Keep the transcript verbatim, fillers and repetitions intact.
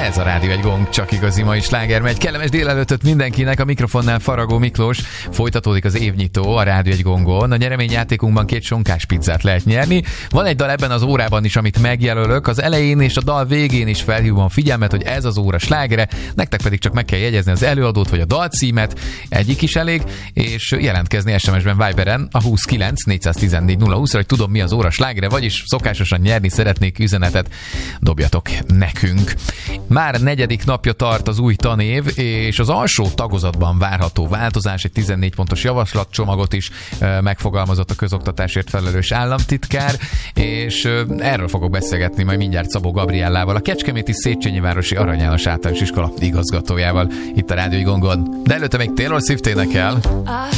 Ez a Rádió egy gong, csak igazi mai sláger megy. Kellemes délelőttöt mindenkinek, a mikrofonnál Faragó Miklós. Folytatódik az évnyitó a Rádió egy gongon. A nyereményjátékunkban két sonkás pizzát lehet nyerni. Van egy dal ebben az órában is, amit megjelölök. Az elején és a dal végén is felhívom a figyelmet, hogy ez az óra slágere. Nektek pedig csak meg kell jegyezni az előadót vagy a dalcímet. Egyik is elég, és jelentkezni es em es-ben, Viberen a huszonkilenc négyszáztizennégy nulla húszra, hogy tudom, mi az óra slágere, vagyis szokásosan nyerni szeretnék üzenetet, dobjatok nekünk. Már negyedik napja tart az új tanév, és az alsó tagozatban várható változás, egy tizennégy pontos javaslatcsomagot is e, megfogalmazott a közoktatásért felelős államtitkár, és e, erről fogok beszélgetni majd mindjárt Szabó Gabriellával, a Kecskeméti Széchenyi városi Arany János Általános Iskola igazgatójával itt a Rádió Gongon. De előtte még Taylor Swift énekel.